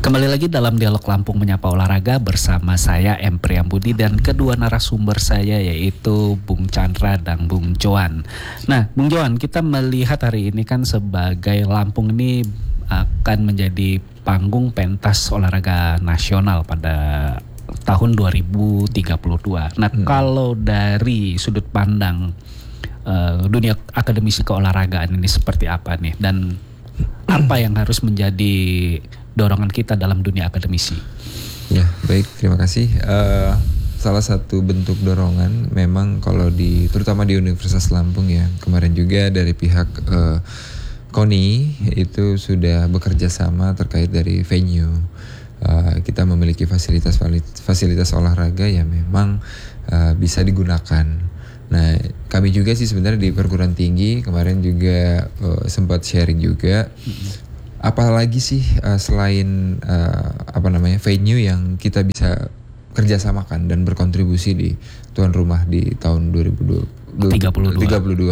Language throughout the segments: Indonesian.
Kembali lagi dalam Dialog Lampung Menyapa Olahraga bersama saya M. Priyambudi dan kedua narasumber saya yaitu Bung Chandra dan Bung Johan. Nah, Bung Johan, kita melihat hari ini kan sebagai Lampung ini akan menjadi panggung pentas olahraga nasional pada tahun 2032. Nah, kalau dari sudut pandang dunia akademisi keolahragaan ini seperti apa nih, dan apa yang harus menjadi dorongan kita dalam dunia akademisi? Ya, baik, terima kasih. Salah satu bentuk dorongan memang kalau terutama di Universitas Lampung ya, kemarin juga dari pihak KONI itu sudah bekerja sama terkait dari venue. Kita memiliki fasilitas olahraga yang memang bisa digunakan. Nah, kami juga sih sebenarnya di perguruan tinggi kemarin juga sempat sharing juga. Apalagi sih selain venue yang kita bisa kerjasamakan dan berkontribusi di tuan rumah di tahun 2032.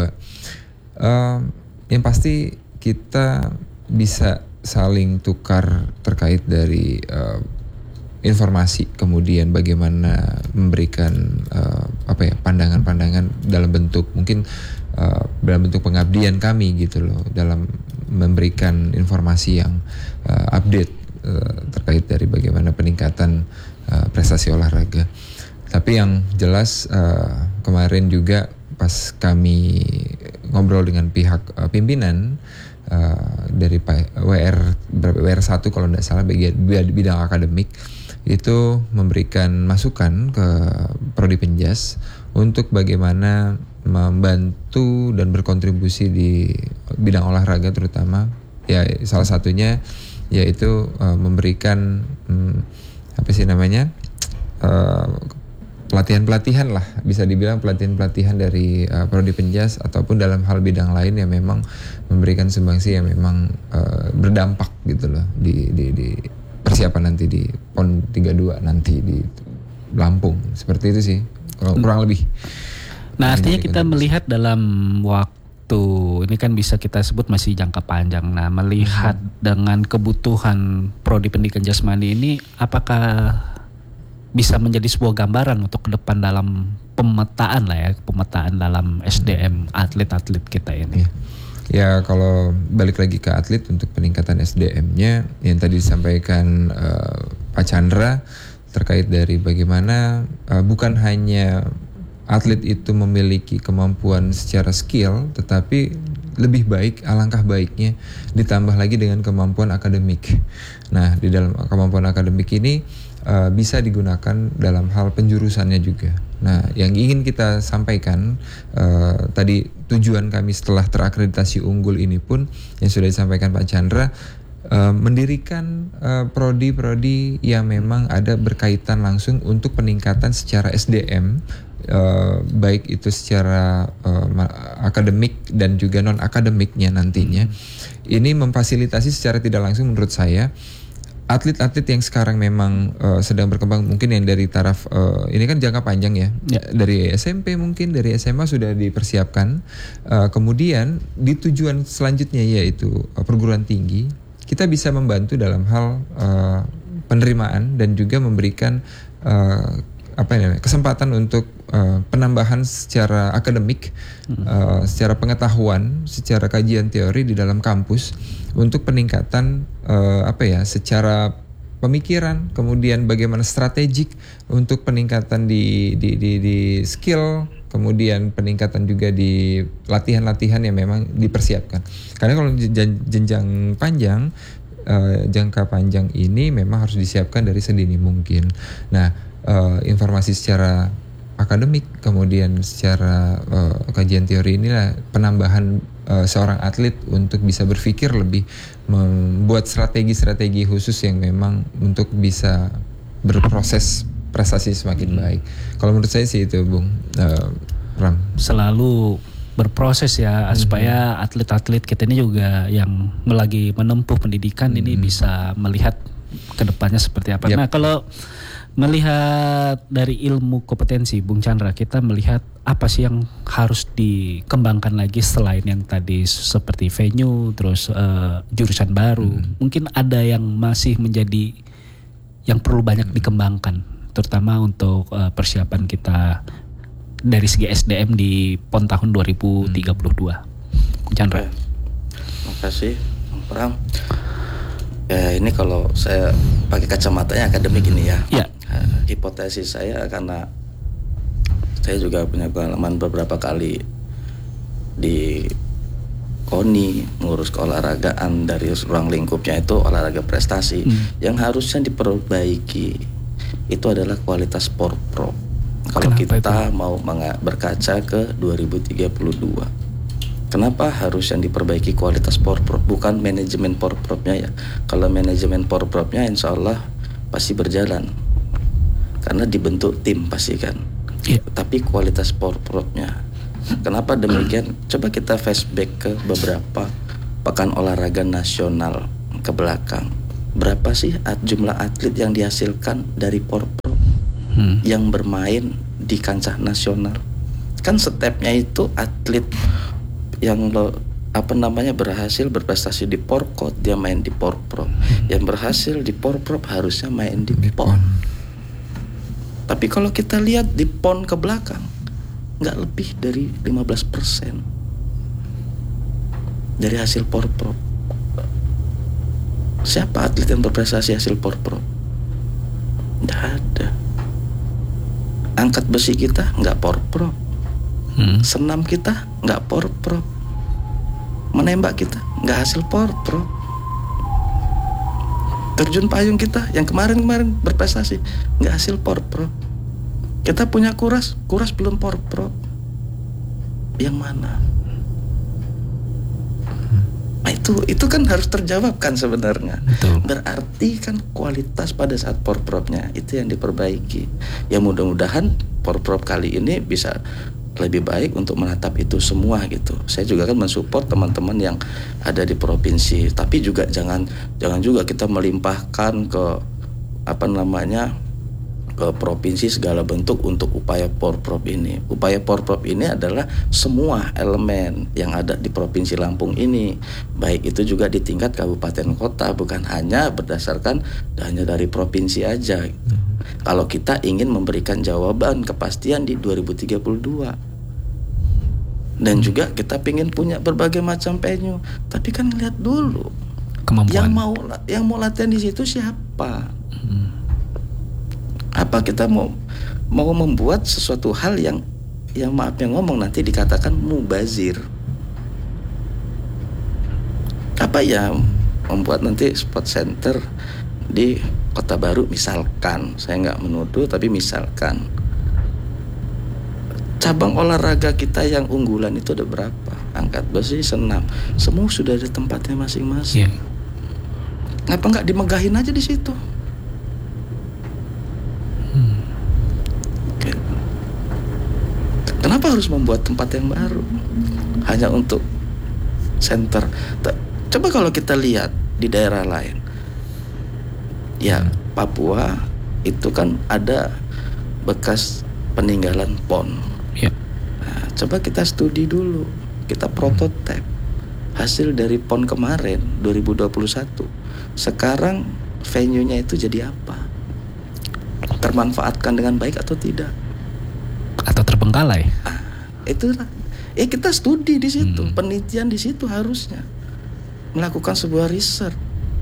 Yang pasti kita bisa saling tukar terkait dari informasi, kemudian bagaimana memberikan pandangan-pandangan dalam bentuk mungkin dalam bentuk pengabdian kami gitu loh, dalam memberikan informasi yang update terkait dari bagaimana peningkatan prestasi olahraga. Tapi yang jelas kemarin juga pas kami ngobrol dengan pihak pimpinan dari WR1 kalau tidak salah bidang akademik, itu memberikan masukan ke Prodi Penjas untuk bagaimana membantu dan berkontribusi di bidang olahraga terutama ya, salah satunya yaitu memberikan pelatihan-pelatihan lah, bisa dibilang pelatihan-pelatihan dari Prodi Penjas ataupun dalam hal bidang lain yang memang memberikan sumbangsi yang memang berdampak gitu loh di persiapan nanti di PON 32 nanti di Lampung. Seperti itu sih kurang lebih. Nah, artinya kita melihat dalam waktu ini kan bisa kita sebut masih jangka panjang. Nah, melihat dengan kebutuhan Prodi Pendidikan Jasmani ini, apakah bisa menjadi sebuah gambaran untuk ke depan dalam pemetaan dalam SDM atlet-atlet kita ini? Ya, kalau balik lagi ke atlet untuk peningkatan SDM-nya yang tadi disampaikan Pak Chandra terkait dari bagaimana bukan hanya atlet itu memiliki kemampuan secara skill, tetapi lebih baik, alangkah baiknya ditambah lagi dengan kemampuan akademik. Nah, di dalam kemampuan akademik ini bisa digunakan dalam hal penjurusannya juga. Nah, yang ingin kita sampaikan tadi tujuan kami setelah terakreditasi unggul ini pun yang sudah disampaikan Pak Chandra, mendirikan prodi-prodi yang memang ada berkaitan langsung untuk peningkatan secara SDM, baik itu secara akademik dan juga non akademiknya nantinya. Ini memfasilitasi secara tidak langsung menurut saya atlet-atlet yang sekarang memang sedang berkembang, mungkin yang dari taraf ini kan jangka panjang ya, dari SMP mungkin dari SMA sudah dipersiapkan, kemudian di tujuan selanjutnya yaitu perguruan tinggi, kita bisa membantu dalam hal penerimaan dan juga memberikan kesempatan untuk penambahan secara akademik, secara pengetahuan, secara kajian teori di dalam kampus untuk peningkatan secara pemikiran, kemudian bagaimana strategik untuk peningkatan di skill, kemudian peningkatan juga di latihan-latihan yang memang dipersiapkan. Karena kalau jenjang panjang, jangka panjang ini memang harus disiapkan dari sedini mungkin. Nah, informasi secara akademik, kemudian secara kajian teori inilah penambahan seorang atlet untuk bisa berpikir lebih, membuat strategi-strategi khusus yang memang untuk bisa berproses prestasi semakin baik. Kalau menurut saya sih itu, Bung Ram. Selalu berproses ya, supaya atlet-atlet kita ini juga yang lagi menempuh pendidikan ini bisa melihat ke depannya seperti apa. Nah, kalau Melihat dari ilmu kompetensi Bung Chandra, kita melihat apa sih yang harus dikembangkan lagi selain yang tadi seperti venue, terus jurusan baru. Mungkin ada yang masih menjadi yang perlu banyak dikembangkan, terutama untuk persiapan kita dari segi SDM di PON tahun 2032. Bung Chandra. Terima kasih, Bang Pram. Ya, ini kalau saya pakai kacamatanya akademik ini ya. Ya. Hipotesis saya karena saya juga punya pengalaman beberapa kali di KONI ngurus keolahragaan dari ruang lingkupnya itu olahraga prestasi. Yang harusnya diperbaiki itu adalah kualitas porprov. Kalau kita mau berkaca ke 2032. Kenapa harus yang diperbaiki kualitas porprov, bukan manajemen porprovnya ya. Kalau manajemen porprovnya insya Allah pasti berjalan, karena dibentuk tim pasti kan. Tapi kualitas porprovnya, kenapa demikian? Coba kita flashback ke beberapa pekan olahraga nasional ke belakang. Berapa sih jumlah atlet yang dihasilkan dari porprov yang bermain di kancah nasional? Kan stepnya itu atlet yang berhasil berprestasi di Porkot dia main di Porprov. Yang berhasil di Porprov harusnya main di PON. Tapi kalau kita lihat di PON ke belakang, nggak lebih dari 15% dari hasil Porprov. Siapa atlet yang berprestasi hasil Porprov? Nggak ada. Angkat besi kita nggak Porprov. Senam kita nggak porprov, menembak kita nggak hasil porprov, terjun payung kita yang kemarin berprestasi nggak hasil porprov. Kita punya kuras belum porprov. Yang mana? Nah, itu kan harus terjawabkan sebenarnya. Berarti kan kualitas pada saat porprovnya itu yang diperbaiki. Ya mudah-mudahan porprov kali ini bisa lebih baik untuk menatap itu semua gitu. Saya juga kan mensupport teman-teman yang ada di provinsi, tapi juga jangan juga kita melimpahkan ke ke provinsi segala bentuk untuk upaya porprov ini. Upaya porprov ini adalah semua elemen yang ada di provinsi Lampung ini, baik itu juga di tingkat kabupaten kota, bukan hanya berdasarkan hanya dari provinsi aja gitu. Kalau kita ingin memberikan jawaban kepastian di 2032. Dan juga kita pengen punya berbagai macam venue, tapi kan lihat dulu kemampuan. Yang mau latihan di situ siapa? Apa kita mau membuat sesuatu hal yang maaf yang ngomong nanti dikatakan mubazir? Apa ya membuat nanti sport center di Kota Baru misalkan, saya nggak menuduh tapi misalkan cabang olahraga kita yang unggulan itu ada berapa? Angkat besi, senam, semua sudah ada tempatnya masing-masing. Ngapa nggak dimegahin aja di situ? Kenapa harus membuat tempat yang baru hanya untuk center? Coba kalau kita lihat di daerah lain, ya Papua itu kan ada bekas peninggalan PON. Nah, coba kita studi dulu, kita prototipe hasil dari PON kemarin 2021. Sekarang venue-nya itu jadi apa? Termanfaatkan dengan baik atau tidak? Atau terbengkalai? Itulah. Kita studi di situ, penelitian di situ harusnya melakukan sebuah riset.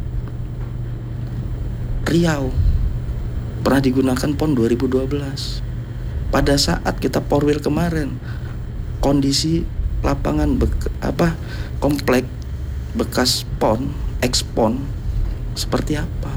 Riau pernah digunakan PON 2012. Pada saat kita Porwil kemarin, kondisi lapangan komplek bekas PON, ex-PON seperti apa?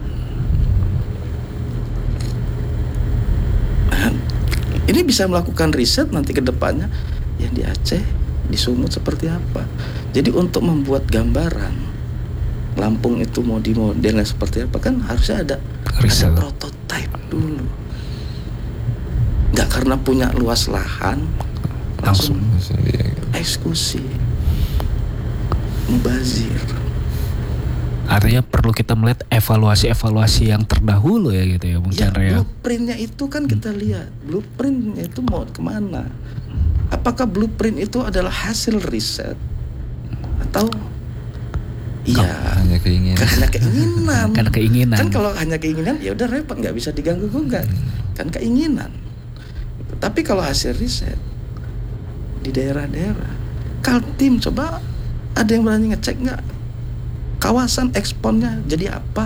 Ini bisa melakukan riset nanti ke depannya yang di Aceh, di Sumut seperti apa. Jadi untuk membuat gambaran Lampung itu mau dimodelnya seperti apa kan harusnya ada prototipe dulu. Nggak karena punya luas lahan langsung eksekusi, mubazir. Artinya perlu kita melihat evaluasi yang terdahulu ya gitu ya Bung Chandra ya. Blueprintnya itu kan kita lihat, blueprintnya itu mau kemana? Apakah blueprint itu adalah hasil riset atau hanya keinginan? Karena keinginan. Kan Hmm. kalau hanya keinginan ya udah repot, nggak bisa diganggu gugat. Kan keinginan. Tapi kalau hasil riset di daerah-daerah, Kaltim coba ada yang berani ngecek nggak kawasan eksponnya jadi apa?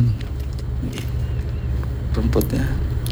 Rumputnya.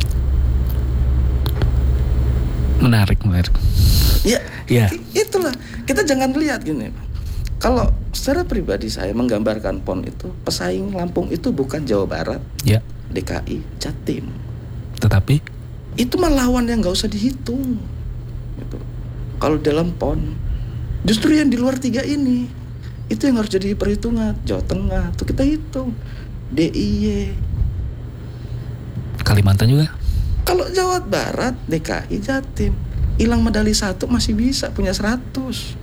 Menarik. Ya. Itulah kita jangan lihat gini. Kalau secara pribadi saya menggambarkan PON itu pesaing Lampung itu bukan Jawa Barat, Ya. DKI, Jatim. Tetapi Itu mah lawan yang nggak usah dihitung. Gitu. Kalau dalam PON, justru yang di luar 3 ini itu yang harus jadi perhitungan. Jawa Tengah tuh kita hitung, DIY. Kalimantan juga. Kalau Jawa Barat, DKI, Jatim, hilang medali 1 masih bisa punya 100.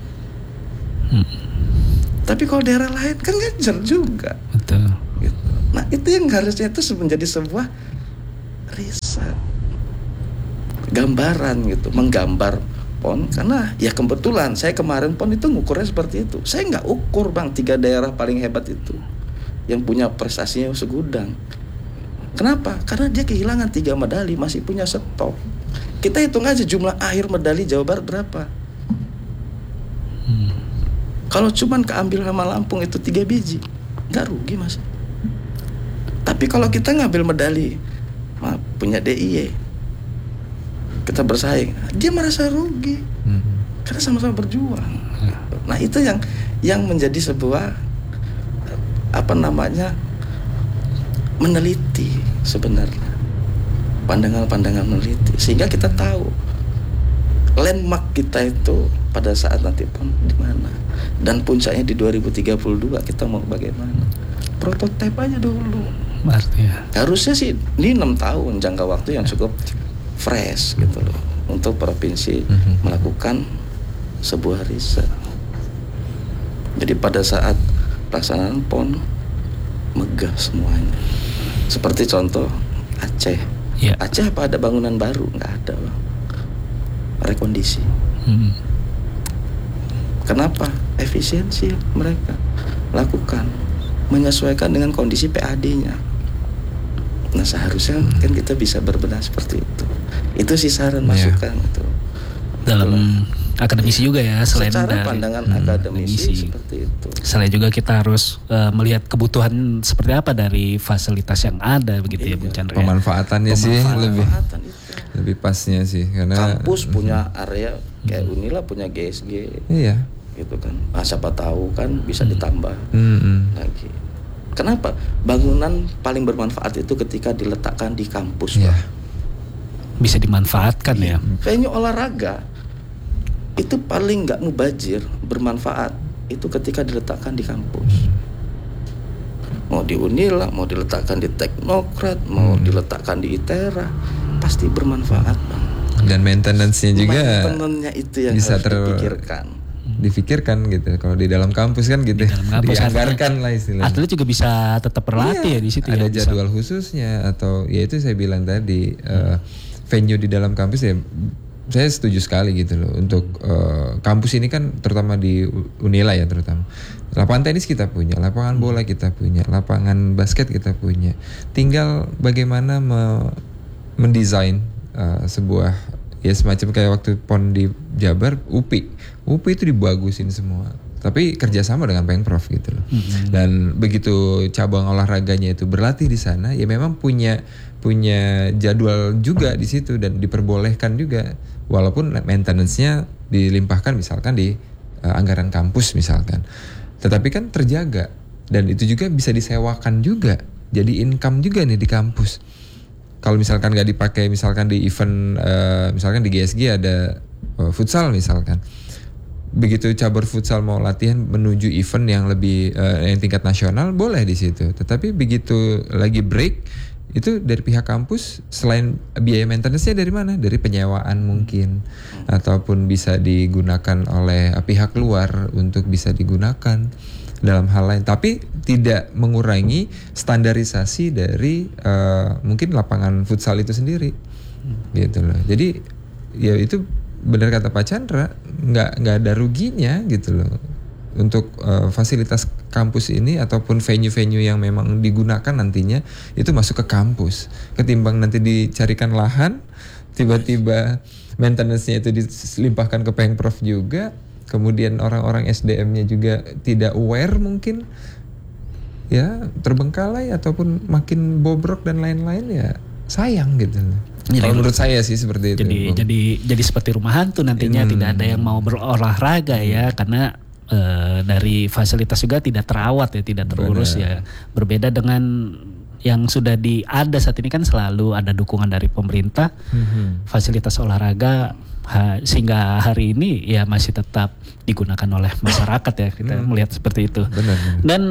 Tapi kalau daerah lain kan ngejar juga. Betul. Gitu. Nah itu yang harusnya itu menjadi sebuah riset, gambaran gitu, menggambar PON. Karena ya kebetulan saya kemarin PON itu ngukurnya seperti itu. Saya nggak ukur bang 3 daerah paling hebat itu yang punya prestasinya segudang. Kenapa? Karena dia kehilangan 3 medali masih punya stok. Kita hitung aja jumlah akhir medali Jawa Barat berapa. Kalau cuman keambil sama Lampung itu 3 biji, nggak rugi mas. Tapi kalau kita ngambil medali, punya DIY, kita bersaing, dia merasa rugi, karena sama-sama berjuang. Nah itu yang menjadi sebuah meneliti sebenarnya, pandangan-pandangan meneliti, sehingga kita tahu landmark kita itu pada saat nanti PON di mana, dan puncaknya di 2032 kita mau bagaimana. Prototipe aja dulu. Artinya Harusnya sih ini 6 tahun jangka waktu yang cukup fresh gitu loh untuk provinsi melakukan sebuah riset. Jadi pada saat pelaksanaan PON megah semuanya. Seperti contoh Aceh. Ya. Aceh apa ada bangunan baru? Nggak ada bang. Rekondisi. Kenapa? Efisiensi mereka lakukan, menyesuaikan dengan kondisi PAD-nya. Nah seharusnya kan kita bisa berbenah seperti itu. Itu sih saran masukan itu. Dalam akademisi juga ya, selain secara dari pandangan akademisi seperti itu. Selain juga kita harus melihat kebutuhan seperti apa dari fasilitas yang ada begitu ya Bung Chandra. Pemanfaatannya sih Pemanfaatan itu. lebih pasnya sih, karena Kampus punya area kayak Unila punya GSG. Iya. Gitu kan. Siapa tahu kan bisa ditambah lagi. Kenapa? Bangunan paling bermanfaat itu ketika diletakkan di kampus, Iya. Pak. Bisa dimanfaatkan ya. Venue olahraga itu paling nggak mubazir, bermanfaat itu ketika diletakkan di kampus. Mau di Unila, mau diletakkan di Teknokrat, mau diletakkan di ITERA, pasti bermanfaat, Bang. Dan maintenance-nya juga Maintenance-nya itu yang bisa harus difikirkan gitu. Kalau di dalam kampus kan gitu, dianggarkan lah istilahnya. Atlet juga bisa tetap berlatih ya di situ. Ada ya, jadwal khususnya, atau ya itu saya bilang tadi venue di dalam kampus ya. Saya setuju sekali gitu loh untuk kampus ini kan, terutama di Unila ya, terutama lapangan tenis kita punya, lapangan bola kita punya, lapangan basket kita punya. Tinggal bagaimana mendesain sebuah ya semacam kayak waktu PON di Jabar, UPI itu dibagusin semua, tapi kerjasama dengan Pemprov gitu loh. Dan begitu cabang olahraganya itu berlatih di sana, ya memang punya jadwal juga di situ dan diperbolehkan juga, walaupun maintenance-nya dilimpahkan misalkan di anggaran kampus misalkan, tetapi kan terjaga, dan itu juga bisa disewakan juga, jadi income juga nih di kampus. Kalau misalkan nggak dipakai, misalkan di event, misalkan di GSG ada futsal misalkan, begitu cabur futsal mau latihan menuju event yang lebih yang tingkat nasional, boleh di situ. Tetapi begitu lagi break, itu dari pihak kampus, selain biaya maintenance-nya dari mana? Dari penyewaan mungkin, ataupun bisa digunakan oleh pihak luar untuk bisa digunakan. dalam hal lain, tapi tidak mengurangi standarisasi dari mungkin lapangan futsal itu sendiri, gitu loh. Jadi ya itu benar kata Pak Chandra, nggak ada ruginya gitu loh untuk fasilitas kampus ini ataupun venue-venue yang memang digunakan nantinya itu masuk ke kampus, ketimbang nanti dicarikan lahan, tiba-tiba maintenance-nya itu dilimpahkan ke Pemprov juga. Kemudian orang-orang SDM-nya juga tidak aware mungkin, ya terbengkalai ataupun makin bobrok dan lain-lain, ya sayang gitu. Kalau menurut saya sih seperti itu. Jadi seperti rumah hantu nantinya, tidak ada yang mau berolahraga ya, karena dari fasilitas juga tidak terawat ya, tidak terurus. Benar. Ya. Berbeda dengan yang sudah ada saat ini kan selalu ada dukungan dari pemerintah, fasilitas olahraga. Sehingga hari ini ya masih tetap digunakan oleh masyarakat ya, kita melihat seperti itu. Benar. Dan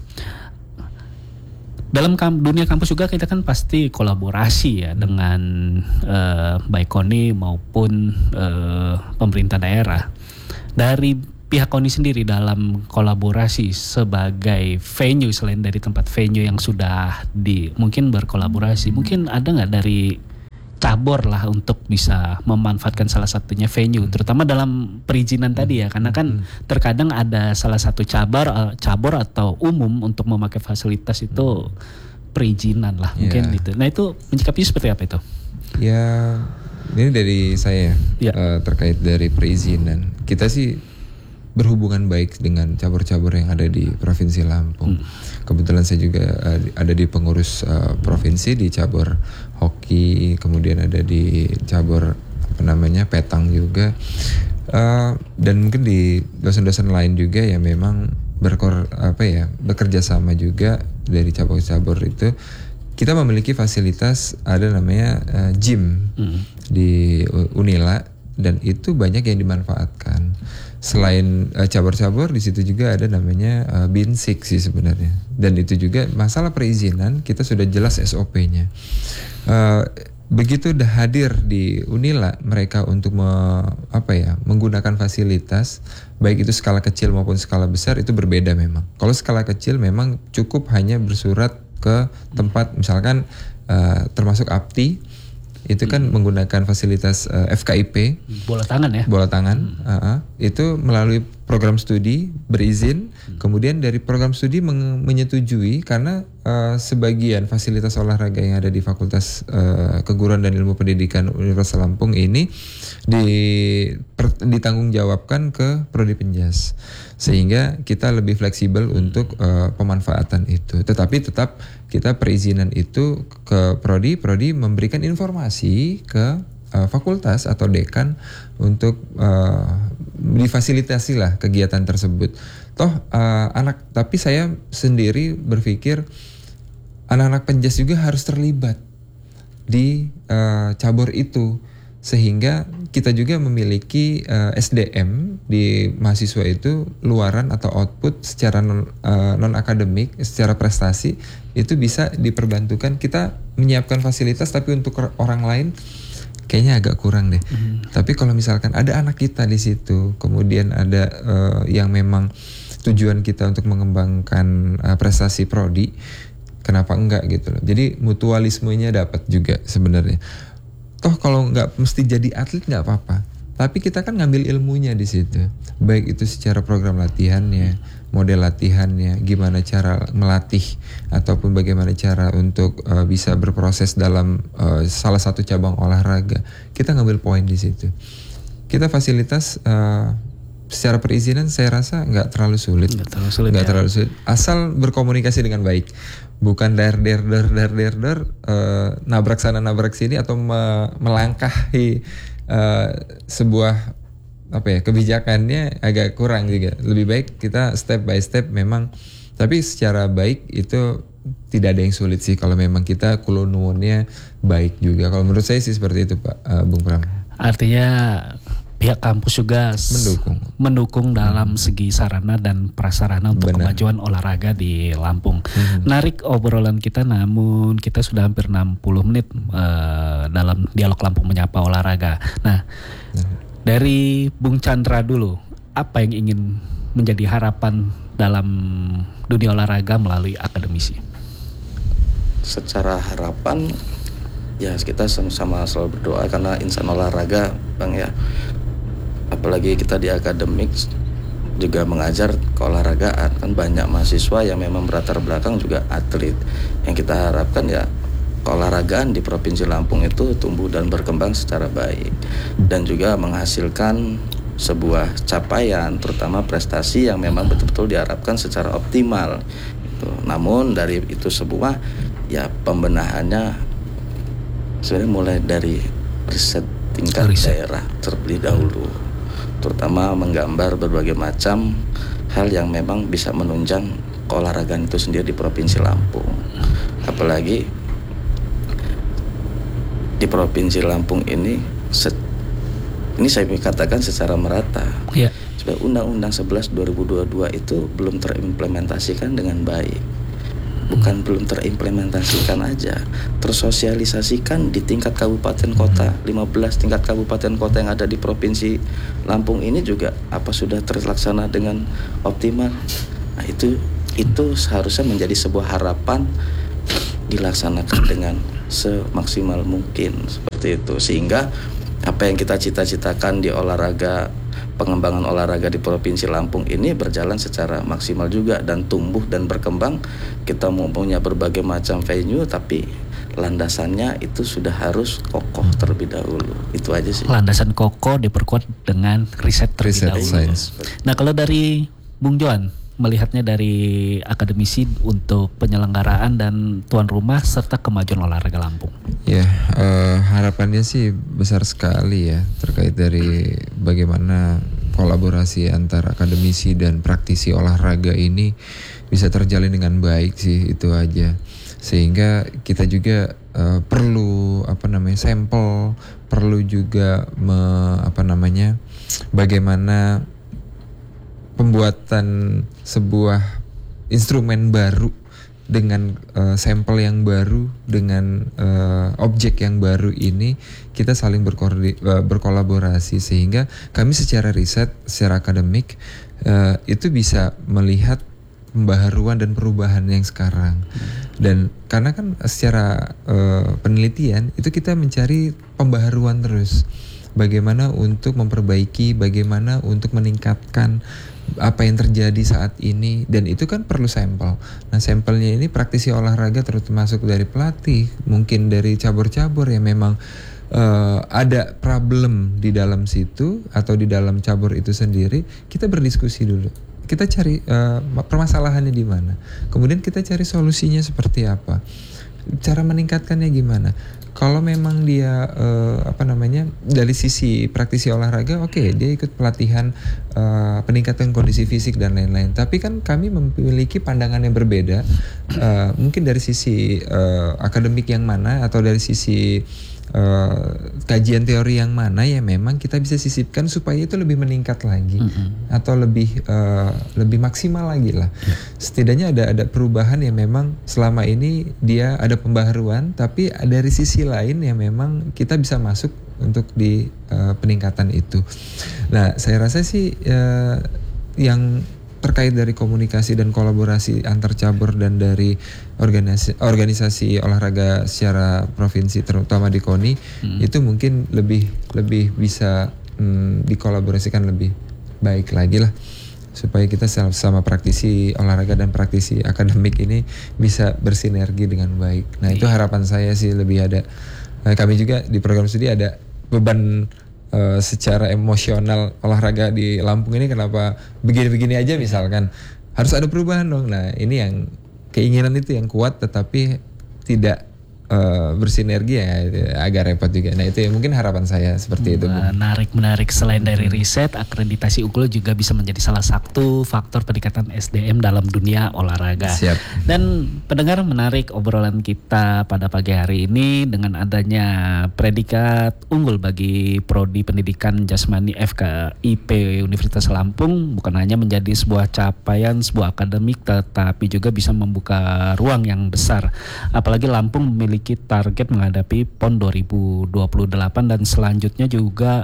dalam dunia kampus juga kita kan pasti kolaborasi ya dengan baik KONI maupun pemerintah daerah. Dari pihak KONI sendiri dalam kolaborasi sebagai venue, selain dari tempat venue yang sudah mungkin berkolaborasi, mungkin ada nggak dari cabur lah untuk bisa memanfaatkan salah satunya venue, terutama dalam perizinan tadi ya, karena kan terkadang ada salah satu cabur atau umum untuk memakai fasilitas itu perizinan lah mungkin gitu. Nah itu menyikapinya seperti apa itu? Ya ini dari saya terkait dari perizinan, kita sih berhubungan baik dengan cabur-cabur yang ada di Provinsi Lampung. Kebetulan saya juga ada di pengurus provinsi di cabur hoki, kemudian ada di cabur petang juga, dan mungkin di dosen-dosen lain juga yang memang bekerja sama juga dari cabur-cabur itu. Kita memiliki fasilitas ada namanya gym di Unila, dan itu banyak yang dimanfaatkan. Selain cabur-cabur, di situ juga ada namanya binsik sih sebenarnya. Dan itu juga masalah perizinan kita sudah jelas SOP-nya. Begitu udah hadir di Unila mereka untuk menggunakan fasilitas, baik itu skala kecil maupun skala besar, itu berbeda memang. Kalau skala kecil memang cukup hanya bersurat ke tempat, misalkan termasuk APTI. Itu kan menggunakan fasilitas FKIP, bola tangan ya, itu melalui program studi berizin, kemudian dari program studi menyetujui karena sebagian fasilitas olahraga yang ada di Fakultas Keguruan dan Ilmu Pendidikan Universitas Lampung ini ditanggungjawabkan ke Prodi Penjas, sehingga kita lebih fleksibel untuk pemanfaatan itu. Tetapi tetap kita perizinan itu ke prodi memberikan informasi ke fakultas atau dekan untuk difasilitasi lah kegiatan tersebut. Tapi saya sendiri berpikir anak-anak Penjas juga harus terlibat di cabur itu, sehingga kita juga memiliki SDM di mahasiswa itu luaran atau output secara non akademik, secara prestasi itu bisa diperbantukan. Kita menyiapkan fasilitas tapi untuk orang lain kayaknya agak kurang deh. Tapi kalau misalkan ada anak kita di situ, kemudian ada yang memang tujuan kita untuk mengembangkan prestasi prodi, kenapa enggak gitu loh. Jadi mutualismenya dapat juga sebenarnya. Toh kalau nggak mesti jadi atlet nggak apa-apa, tapi kita kan ngambil ilmunya di situ, baik itu secara program latihannya, model latihannya, gimana cara melatih, ataupun bagaimana cara untuk bisa berproses dalam salah satu cabang olahraga. Kita ngambil poin di situ. Kita fasilitas secara perizinan saya rasa nggak terlalu sulit, terlalu sulit, asal berkomunikasi dengan baik. Bukan nabrak sana nabrak sini atau melangkahi sebuah kebijakannya agak kurang juga. Lebih baik kita step by step memang, tapi secara baik itu tidak ada yang sulit sih kalau memang kita kulonuwunnya baik juga. Kalau menurut saya sih seperti itu Pak Bung Pram. Artinya pihak kampus juga mendukung dalam segi sarana dan prasarana untuk kemajuan olahraga di Lampung. Menarik obrolan kita, namun kita sudah hampir 60 menit dalam dialog Lampung Menyapa Olahraga. Nah, dari Bung Chandra dulu, apa yang ingin menjadi harapan dalam dunia olahraga melalui akademisi? Secara harapan ya kita sama-sama selalu berdoa, karena insan olahraga Bang ya, apalagi kita di akademik juga mengajar keolahragaan, kan banyak mahasiswa yang memang berlatar belakang juga atlet. Yang kita harapkan ya keolahragaan di Provinsi Lampung itu tumbuh dan berkembang secara baik dan juga menghasilkan sebuah capaian, terutama prestasi yang memang betul-betul diharapkan secara optimal gitu. Namun dari itu semua ya pembenahannya sebenarnya mulai dari riset tingkat daerah terlebih dahulu, terutama menggambar berbagai macam hal yang memang bisa menunjang keolahragaan itu sendiri di Provinsi Lampung. Apalagi di Provinsi Lampung ini saya katakan secara merata. Yeah. Supaya Undang-Undang 11 2022 itu belum terimplementasikan dengan baik. Bukan belum terimplementasikan aja, tersosialisasikan di tingkat kabupaten kota. 15 tingkat kabupaten kota yang ada di Provinsi Lampung ini juga apa sudah terlaksana dengan optimal. Nah, itu seharusnya menjadi sebuah harapan dilaksanakan dengan semaksimal mungkin seperti itu, sehingga apa yang kita cita-citakan di olahraga, pengembangan olahraga di Provinsi Lampung ini berjalan secara maksimal juga dan tumbuh dan berkembang. Kita mau punya berbagai macam venue, tapi landasannya itu sudah harus kokoh terlebih dahulu. Itu aja sih. Landasan kokoh diperkuat dengan riset terlebih dahulu. Science. Nah, kalau dari Bung Joan, melihatnya dari akademisi untuk penyelenggaraan dan tuan rumah serta kemajuan olahraga Lampung. Ya, harapannya sih besar sekali ya terkait dari bagaimana kolaborasi antar akademisi dan praktisi olahraga ini bisa terjalin dengan baik sih, itu aja. Sehingga kita juga perlu sampel, perlu juga bagaimana pembuatan sebuah instrumen baru dengan sampel yang baru, dengan objek yang baru ini, kita saling berkolaborasi sehingga kami secara riset, secara akademik itu bisa melihat pembaharuan dan perubahan yang sekarang. Dan karena kan secara penelitian itu kita mencari pembaharuan terus. Bagaimana untuk memperbaiki, bagaimana untuk meningkatkan apa yang terjadi saat ini, dan itu kan perlu sampel. Nah, sampelnya ini praktisi olahraga termasuk dari pelatih, mungkin dari cabur-cabur yang memang ada problem di dalam situ atau di dalam cabur itu sendiri. Kita berdiskusi dulu. Kita cari permasalahannya di mana. Kemudian kita cari solusinya seperti apa. Cara meningkatkannya gimana? Kalau memang dia dari sisi praktisi olahraga, oke, dia ikut pelatihan peningkatan kondisi fisik dan lain-lain. Tapi kan kami memiliki pandangan yang berbeda, mungkin dari sisi akademik yang mana atau dari sisi kajian teori yang mana ya memang kita bisa sisipkan supaya itu lebih meningkat lagi atau lebih maksimal lagi lah. Setidaknya ada perubahan yang memang selama ini dia ada pembaharuan, tapi dari sisi lain yang memang kita bisa masuk untuk di peningkatan itu. Nah, saya rasa sih yang terkait dari komunikasi dan kolaborasi antar cabur dan dari organisasi olahraga secara provinsi, terutama di KONI, itu mungkin lebih bisa dikolaborasikan lebih baik lagi lah, supaya kita sama praktisi olahraga dan praktisi akademik ini bisa bersinergi dengan baik. Nah, itu harapan saya sih lebih ada. Kami juga di program studi ada beban secara emosional olahraga di Lampung ini kenapa begini-begini aja misalkan, harus ada perubahan dong. Nah, ini yang keinginan itu yang kuat tetapi tidak bersinergi ya agak repot juga. Nah, itu ya mungkin harapan saya seperti itu. Menarik. Selain dari riset, akreditasi unggul juga bisa menjadi salah satu faktor peningkatan SDM dalam dunia olahraga. Siap. Dan pendengar, menarik obrolan kita pada pagi hari ini dengan adanya predikat unggul bagi Prodi Pendidikan Jasmani FKIP Universitas Lampung, bukan hanya menjadi sebuah capaian, sebuah akademik, tetapi juga bisa membuka ruang yang besar. Apalagi Lampung memiliki target menghadapi PON 2028 dan selanjutnya juga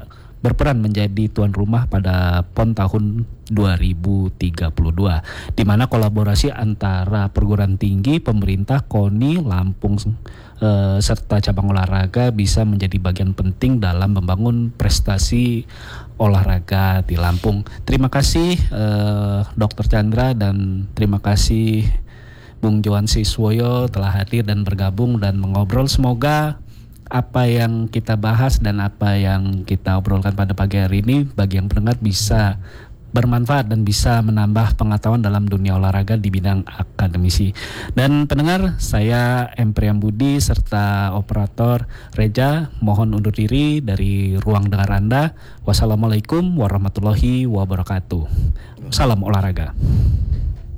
berperan menjadi tuan rumah pada PON tahun 2032, di mana kolaborasi antara perguruan tinggi, pemerintah, KONI, Lampung serta cabang olahraga bisa menjadi bagian penting dalam membangun prestasi olahraga di Lampung. Terima kasih Dr. Chandra dan terima kasih Bung Johan Siswoyo telah hadir dan bergabung dan mengobrol. Semoga apa yang kita bahas dan apa yang kita obrolkan pada pagi hari ini bagi yang pendengar bisa bermanfaat dan bisa menambah pengetahuan dalam dunia olahraga di bidang akademisi. Dan pendengar, saya M. Priyambudi serta operator Reja mohon undur diri dari ruang dengar Anda. Wassalamualaikum warahmatullahi wabarakatuh. Salam olahraga.